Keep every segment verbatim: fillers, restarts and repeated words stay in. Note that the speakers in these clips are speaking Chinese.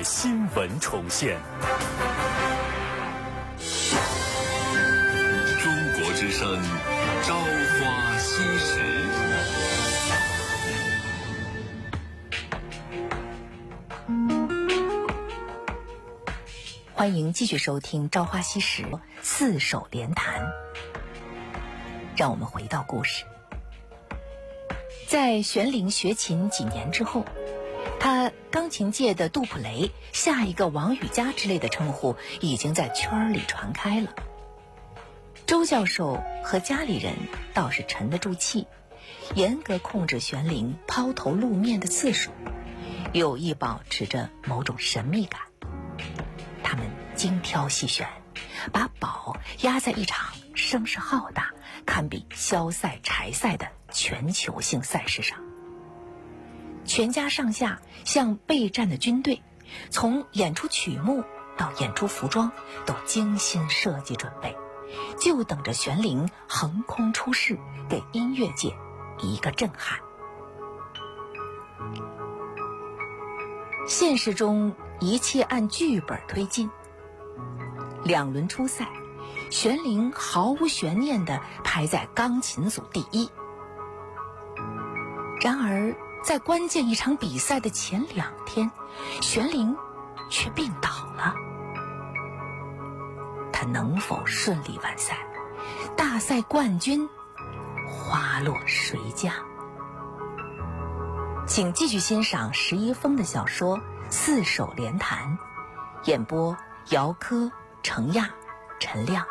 新闻重现。中国之声，朝花夕拾。 欢迎继续收听《朝花夕拾》四手联弹。让我们回到故事。在玄龄学琴几年之后，他钢琴界的杜普雷、下一个王羽佳之类的称呼已经在圈里传开了。周教授和家里人倒是沉得住气，严格控制玄龄抛头露面的次数，有意保持着某种神秘感。他们精挑细选，把宝压在一场声势浩大、堪比萧赛、柴赛的全球性赛事上。全家上下像备战的军队，从演出曲目到演出服装都精心设计准备，就等着玄龄横空出世，给音乐界一个震撼。现实中一切按剧本推进，两轮初赛，玄龄毫无悬念地排在钢琴组第一。然而在关键一场比赛的前两天，玄龄却病倒了。他能否顺利完赛？大赛冠军花落谁家？请继续欣赏石一峰的小说《四手联弹》，演播姚科、程亚、陈亮。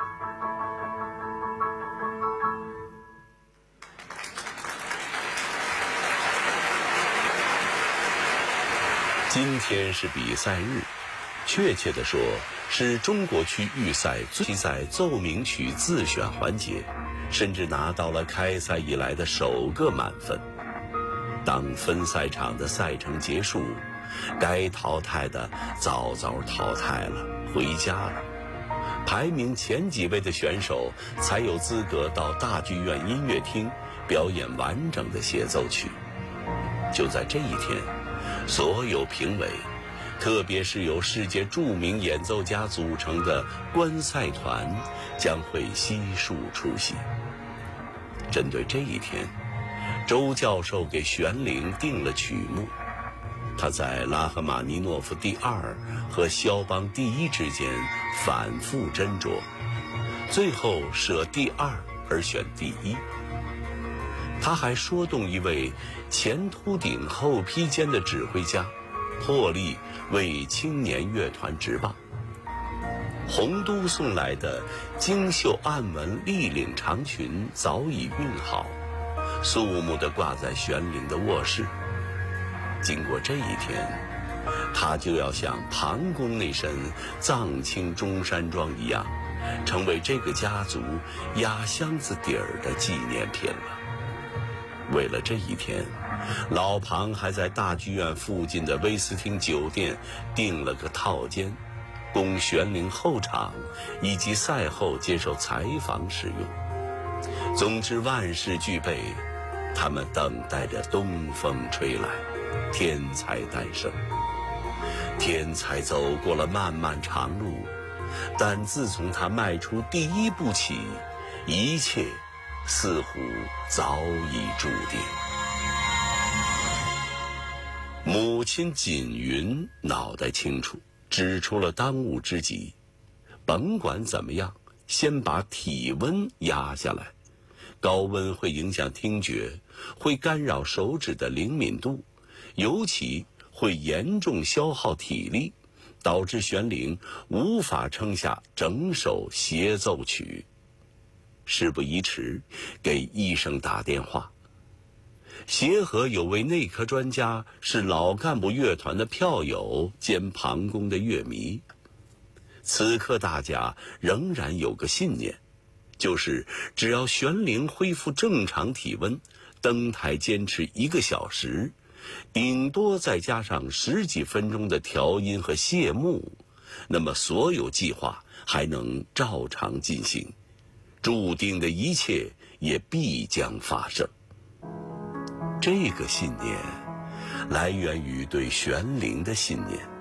今天是比赛日，确切地说是中国区预赛最赛奏鸣曲自选环节，甚至拿到了开赛以来的首个满分。当分赛场的赛程结束，该淘汰的早早淘汰了，回家了。排名前几位的选手才有资格到大剧院音乐厅表演完整的协奏曲。就在这一天，所有评委，特别是由世界著名演奏家组成的观赛团，将会悉数出席。针对这一天，周教授给玄龄定了曲目。他在拉赫玛尼诺夫第二和肖邦第一之间反复斟酌，最后舍第二而选第一。他还说动一位前秃顶后披肩的指挥家，破例为青年乐团执棒。洪都送来的精绣暗纹立领长裙早已熨好，肃穆地挂在玄龄的卧室。经过这一天，他就要像庞公那身藏青中山装一样，成为这个家族压箱子底儿的纪念品了。为了这一天，老庞还在大剧院附近的威斯汀酒店订了个套间，供玄龄后场以及赛后接受采访使用。总之万事俱备，他们等待着东风吹来，天才诞生。天才走过了漫漫长路，但自从他迈出第一步起，一切似乎早已注定。母亲锦云脑袋清楚，指出了当务之急。甭管怎么样，先把体温压下来。高温会影响听觉，会干扰手指的灵敏度，尤其会严重消耗体力，导致玄龄无法撑下整首协奏曲。事不宜迟，给医生打电话。协和有位内科专家，是老干部乐团的票友兼庞公的乐迷。此刻大家仍然有个信念，就是只要玄龄恢复正常体温，登台坚持一个小时，顶多再加上十几分钟的调音和谢幕，那么所有计划还能照常进行，注定的一切也必将发生。这个信念来源于对玄龄的信念，